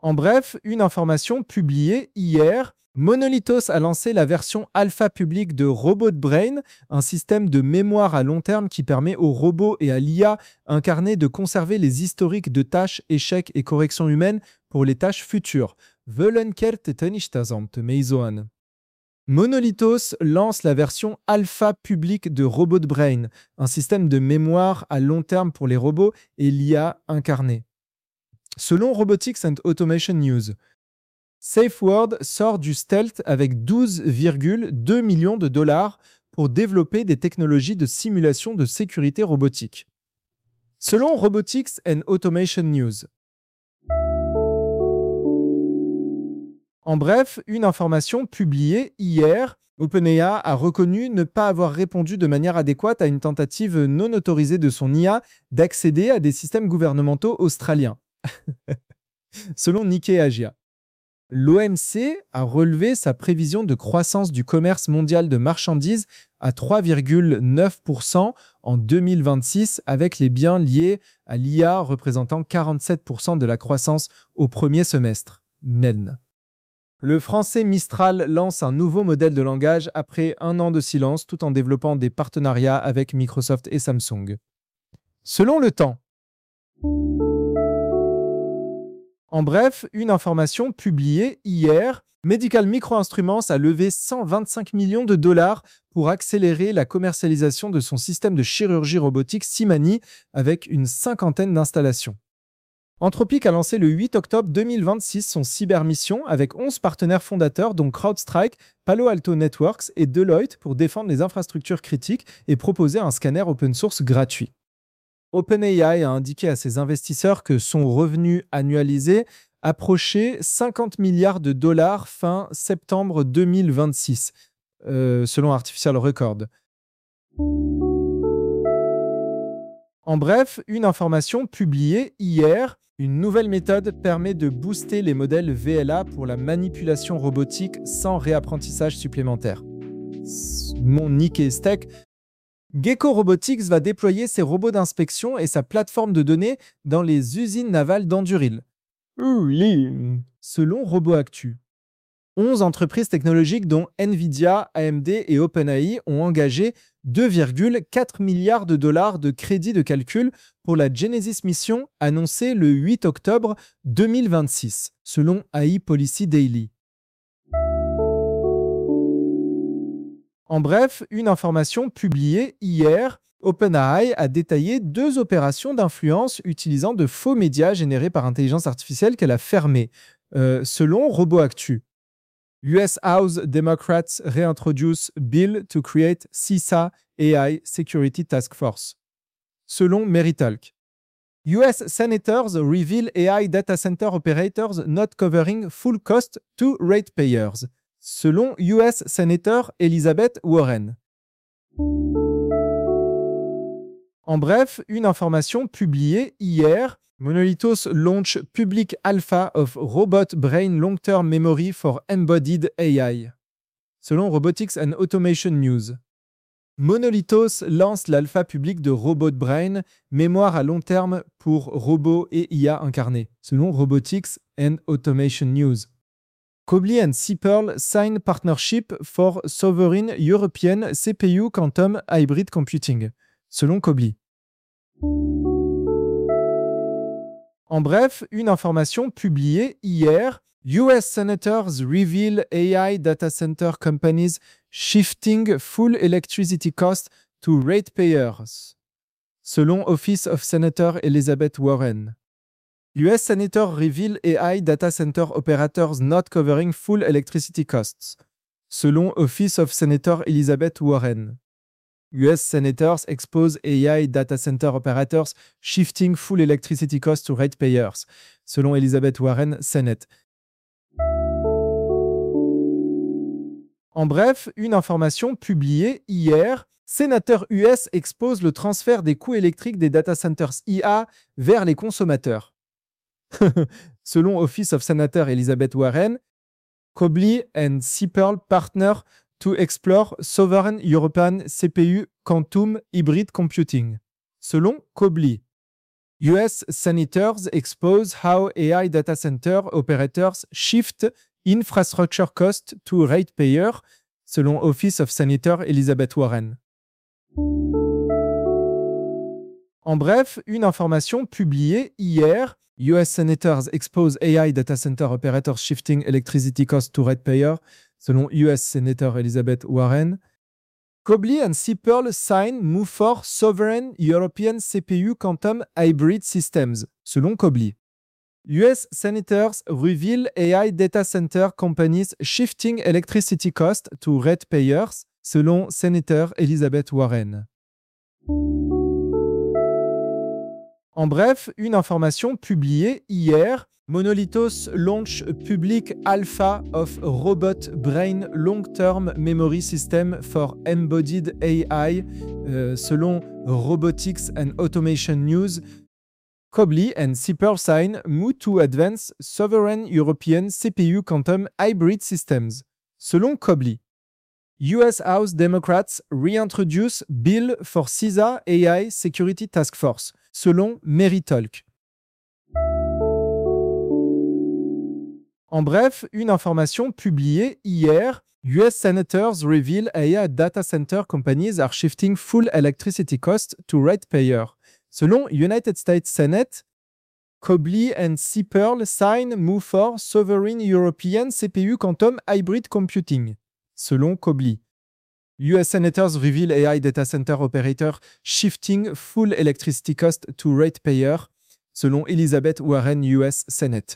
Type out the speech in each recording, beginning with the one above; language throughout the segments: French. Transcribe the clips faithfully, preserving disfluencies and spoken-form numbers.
En bref, une information publiée hier, Monolithos a lancé la version alpha publique de RobotBrain, un système de mémoire à long terme qui permet aux robots et à l'I A incarnée de conserver les historiques de tâches, échecs et corrections humaines pour les tâches futures. Völlenkert tenishtasamt meizoan. Monolithos lance la version alpha publique de RobotBrain, un système de mémoire à long terme pour les robots et l'I A incarnée. Selon Robotics and Automation News, SafeWord sort du stealth avec douze virgule deux millions de dollars pour développer des technologies de simulation de sécurité robotique. Selon Robotics and Automation News. En bref, une information publiée hier, OpenAI a reconnu ne pas avoir répondu de manière adéquate à une tentative non autorisée de son I A d'accéder à des systèmes gouvernementaux australiens. Selon Nikkei Asia. L'O M C a relevé sa prévision de croissance du commerce mondial de marchandises à trois virgule neuf pour cent en deux mille vingt-six, avec les biens liés à l'I A représentant quarante-sept pour cent de la croissance au premier semestre. M E N. Le français Mistral lance un nouveau modèle de langage après un an de silence tout en développant des partenariats avec Microsoft et Samsung. Selon Le Temps. En bref, une information publiée hier, Medical Microinstruments a levé cent vingt-cinq millions de dollars pour accélérer la commercialisation de son système de chirurgie robotique Symani avec une cinquantaine d'installations. Anthropic a lancé le huit octobre deux mille vingt-six son cybermission avec onze partenaires fondateurs dont CrowdStrike, Palo Alto Networks et Deloitte pour défendre les infrastructures critiques et proposer un scanner open source gratuit. OpenAI a indiqué à ses investisseurs que son revenu annualisé approchait cinquante milliards de dollars fin septembre deux mille vingt-six, euh, selon Artificial Record. En bref, une information publiée hier, une nouvelle méthode permet de booster les modèles V L A pour la manipulation robotique sans réapprentissage supplémentaire. Mon Nikkei Tech. Gecko Robotics va déployer ses robots d'inspection et sa plateforme de données dans les usines navales d'Anduril. Selon RoboActu. onze entreprises technologiques dont Nvidia, A M D et OpenAI ont engagé deux virgule quatre milliards de dollars de crédits de calcul pour la Genesis Mission annoncée le huit octobre deux mille vingt-six, selon A I Policy Daily. En bref, une information publiée hier, OpenAI a détaillé deux opérations d'influence utilisant de faux médias générés par intelligence artificielle qu'elle a fermées, euh, selon RoboActu. U S House Democrats réintroduce bill to create C I S A A I Security Task Force. Selon Meritalk. U S Senators reveal A I data center operators not covering full cost to ratepayers. Selon U S Senator Elizabeth Warren. En bref, une information publiée hier, Monolithos launch public alpha of Robot Brain Long-Term Memory for Embodied A I. Selon Robotics and Automation News. Monolithos lance l'alpha public de RobotBrain, mémoire à long terme pour robots et I A incarnés, selon Robotics and Automation News. Cobly and Seapearl sign partnership for sovereign European C P U quantum hybrid computing, selon Cobly. En bref, une information publiée hier, U S Senators reveal A I data center companies shifting full electricity cost to ratepayers, selon Office of Senator Elizabeth Warren. U S Senator reveal A I data center operators not covering full electricity costs, selon Office of Senator Elizabeth Warren. U S Senators expose A I data center operators shifting full electricity costs to ratepayers, selon Elizabeth Warren, Senate. En bref, une information publiée hier, sénateur U S expose le transfert des coûts électriques des data centers I A vers les consommateurs. Selon Office of Senator Elizabeth Warren, Cobly and Seapearl partner to explore sovereign European C P U quantum hybrid computing. Selon Cobly, U S senators expose how A I data center operators shift infrastructure cost to ratepayer, selon Office of Senator Elizabeth Warren. En bref, une information publiée hier, U S senators expose A I data center operators shifting electricity cost to ratepayer, selon U S Senator Elizabeth Warren. Cobley and Sipperl sign move for sovereign European C P U quantum hybrid systems, selon Cobley. U S senators reveal A I data center companies shifting electricity cost to ratepayers, selon Senator Elizabeth Warren. En bref, une information publiée hier, Monolithos launch public alpha of robot brain long-term memory system for embodied A I, euh, selon Robotics and Automation News. Cobley and Sipperl sign move to advance sovereign European C P U quantum hybrid systems, selon Cobley. U S House Democrats reintroduce bill for C I S A A I Security Task Force, selon Meritalk. En bref, une information publiée hier, U S senators reveal A I data center companies are shifting full electricity cost to ratepayer. Selon United States Senate, Cobley and Sipperl sign move for sovereign European C P U quantum hybrid computing. Selon Cobley. U S senators reveal A I data center operator shifting full electricity cost to ratepayer. Selon Elizabeth Warren U S Senate.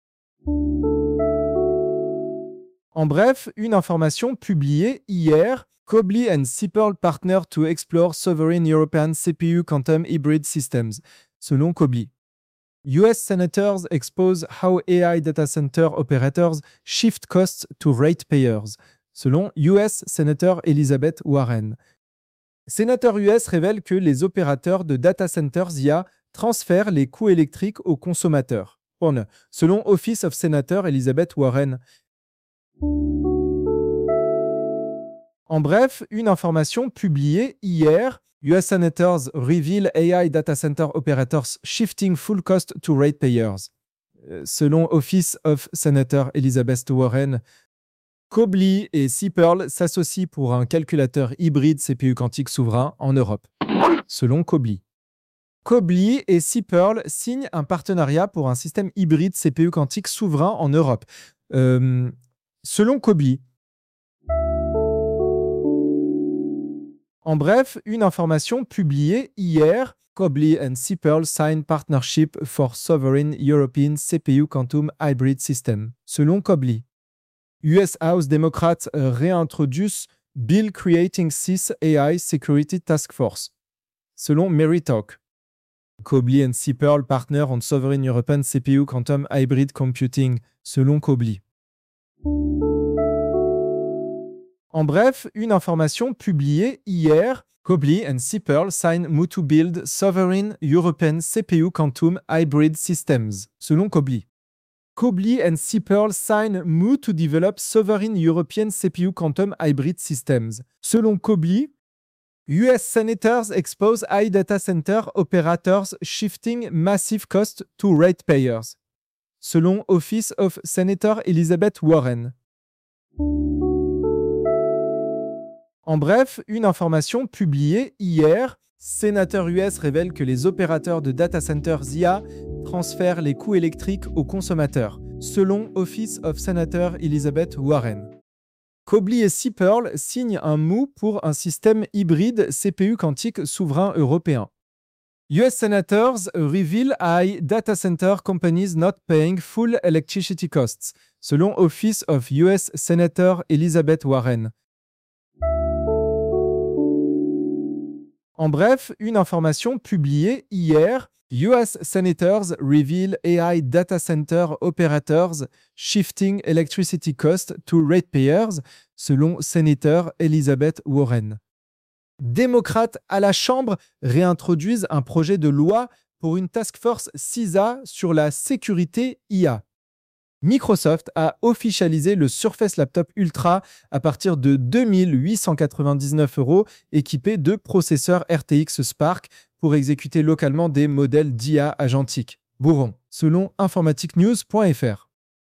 En bref, une information publiée hier, Cobley and Sipperl partner to explore sovereign European C P U quantum hybrid systems, selon Cobley. U S senators expose how A I data center operators shift costs to ratepayers, selon U S Senator Elizabeth Warren. Sénateur U S révèle que les opérateurs de data centers I A transfèrent les coûts électriques aux consommateurs, selon Office of Senator Elizabeth Warren. En bref, une information publiée hier, U S senators reveal A I data center operators shifting full cost to ratepayers. Selon Office of Senator Elizabeth Warren, Cobley et Sipperl s'associent pour un calculateur hybride C P U quantique souverain en Europe. Selon Cobley. Cobley et Sipperl signent un partenariat pour un système hybride C P U quantique souverain en Europe. Euh, selon Cobley. En bref, une information publiée hier, Cobley and Sipperl sign partnership for sovereign European C P U quantum hybrid system, selon Cobley. U S House Democrats réintroduce bill creating C I S A I Security Task Force, selon Meritalk. Cobley and Sipperl partner on sovereign European C P U quantum hybrid computing, selon Cobley. En bref, une information publiée hier, Cobley and Sipperl sign move to build sovereign European C P U quantum hybrid systems, selon Cobley. Cobley and Sipperl sign move to develop sovereign European C P U quantum hybrid systems. Selon Cobley, U S senators expose high data center operators shifting massive cost to ratepayers. Selon Office of Senator Elizabeth Warren. En bref, une information publiée hier, sénateur U S révèle que les opérateurs de data centers I A transfèrent les coûts électriques aux consommateurs, selon Office of Senator Elizabeth Warren. Cobley et Sipperl signent un M O U pour un système hybride C P U quantique souverain européen. U S senators reveal high data center companies not paying full electricity costs, selon Office of U S Senator Elizabeth Warren. En bref, une information publiée hier, U S senators reveal A I data center operators shifting electricity cost to ratepayers, selon Senator Elizabeth Warren. Démocrates à la Chambre réintroduisent un projet de loi pour une task force C I S A sur la sécurité I A. Microsoft a officialisé le Surface Laptop Ultra à partir de deux mille huit cent quatre-vingt-dix-neuf euros, équipé de processeurs R T X Spark pour exécuter localement des modèles d'I A agentique. Bourron, selon informatique news point F R.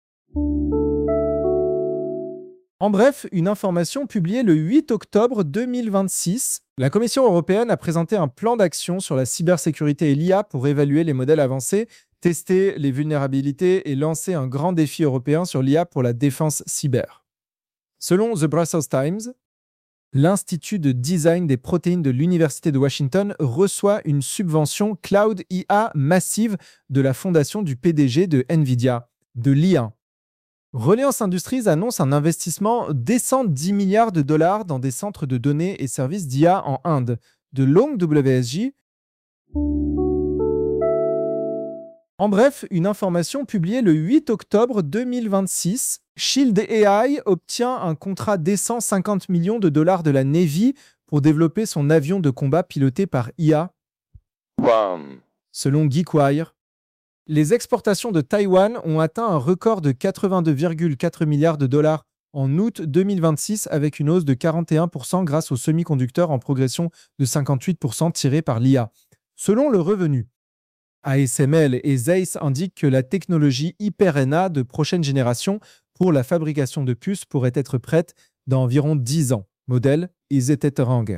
En bref, une information publiée le huit octobre deux mille vingt-six, la Commission européenne a présenté un plan d'action sur la cybersécurité et l'I A pour évaluer les modèles avancés, tester les vulnérabilités et lancer un grand défi européen sur l'I A pour la défense cyber. Selon The Brussels Times, l'Institut de design des protéines de l'Université de Washington reçoit une subvention Cloud I A massive de la fondation du P D G de NVIDIA, de l'I A. Reliance Industries annonce un investissement décent dix milliards de dollars dans des centres de données et services d'I A en Inde, de Long W S J. En bref, une information publiée le huit octobre deux mille vingt-six, Shield A I obtient un contrat décent cinquante millions de dollars de la Navy pour développer son avion de combat piloté par I A. Bam. Selon GeekWire, les exportations de Taïwan ont atteint un record de quatre-vingt-deux virgule quatre milliards de dollars en août deux mille vingt-six avec une hausse de quarante et un pour cent grâce aux semi-conducteurs en progression de cinquante-huit pour cent tirés par l'I A. Selon le revenu, A S M L et Zeiss indiquent que la technologie Hyper-N A de prochaine génération pour la fabrication de puces pourrait être prête dans environ dix ans. Modèle Izeteranger.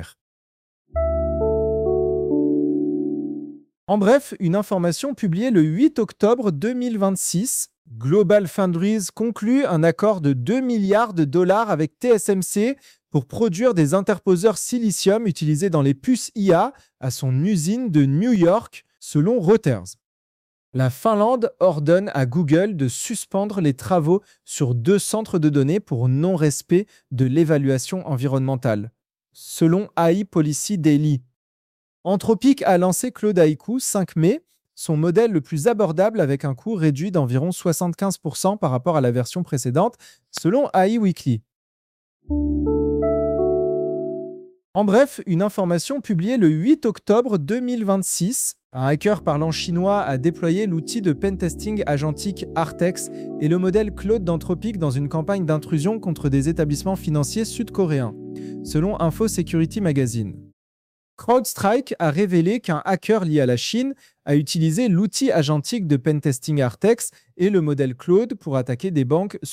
En bref, une information publiée le huit octobre deux mille vingt-six, Global Foundries conclut un accord de deux milliards de dollars avec T S M C pour produire des interposeurs silicium utilisés dans les puces I A à son usine de New York, selon Reuters. La Finlande ordonne à Google de suspendre les travaux sur deux centres de données pour non-respect de l'évaluation environnementale, selon A I Policy Daily. Anthropic a lancé Claude Haiku cinq mai, son modèle le plus abordable avec un coût réduit d'environ soixante-quinze pour cent par rapport à la version précédente, selon A I Weekly. En bref, une information publiée le huit octobre deux mille vingt-six, un hacker parlant chinois a déployé l'outil de pentesting agentique Artex et le modèle Claude d'Anthropic dans une campagne d'intrusion contre des établissements financiers sud-coréens, selon Info Security Magazine. CrowdStrike a révélé qu'un hacker lié à la Chine a utilisé l'outil agentique de pentesting Artex et le modèle Claude pour attaquer des banques